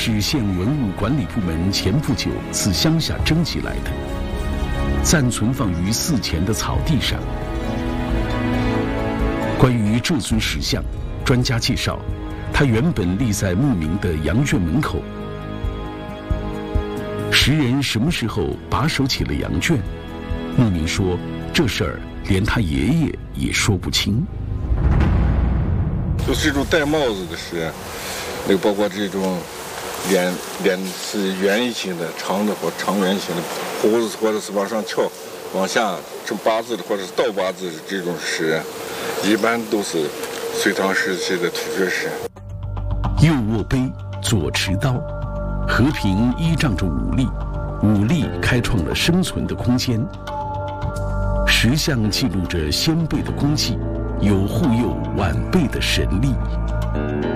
是县文物管理部门前不久自乡下征集来的，暂存放于寺前的草地上。关于这尊石像，专家介绍，它原本立在墓名的羊圈门口。时人什么时候把守起了羊圈？牧民说，这事儿连他爷爷也说不清。 就是这种戴帽子的石，那个包括这种脸是圆形的、长的或长圆形的，胡子或者是往上翘、往下成八字的或者是倒八字的这种石，一般都是隋唐时期的突厥石。 右握碑，左持刀，和平依仗着武力，武力开创了生存的空间。石像记录着先辈的功绩，有护佑晚辈的神力。